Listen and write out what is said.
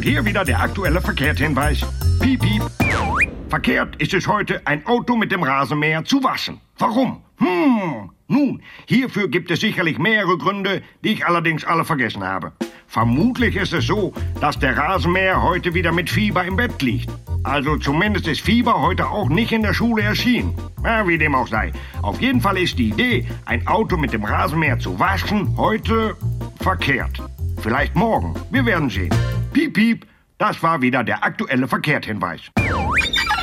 hier wieder der aktuelle Verkehrshinweis. Piep, piep. Verkehrt ist es heute, ein Auto mit dem Rasenmäher zu waschen. Warum? Nun, hierfür gibt es sicherlich mehrere Gründe, die ich allerdings alle vergessen habe. Vermutlich ist es so, dass der Rasenmäher heute wieder mit Fieber im Bett liegt. Also zumindest ist Fieber heute auch nicht in der Schule erschienen. Ja, wie dem auch sei. Auf jeden Fall ist die Idee, ein Auto mit dem Rasenmäher zu waschen, heute verkehrt. Vielleicht morgen. Wir werden sehen. Piep, piep. Das war wieder der aktuelle Verkehrshinweis.